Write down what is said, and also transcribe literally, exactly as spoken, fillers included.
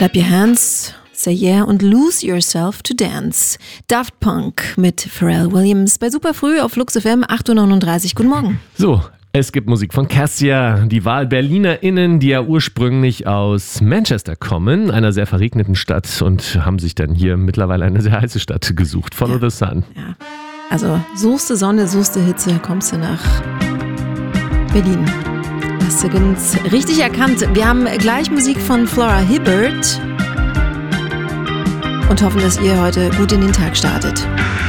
Clap your hands, say yeah und lose yourself to dance. Daft Punk mit Pharrell Williams bei Superfrüh auf Flux F M, acht Uhr neununddreißig. Guten Morgen. So, es gibt Musik von Cassia. Die Wahl BerlinerInnen, die ja ursprünglich aus Manchester kommen, einer sehr verregneten Stadt, und haben sich dann hier mittlerweile eine sehr heiße Stadt gesucht. Follow ja. the Sun. Ja. Also suchst du Sonne, suchst du Hitze, kommst du nach Berlin. Hast du ganz richtig erkannt. Wir haben gleich Musik von Flora Hibbert und hoffen, dass ihr heute gut in den Tag startet.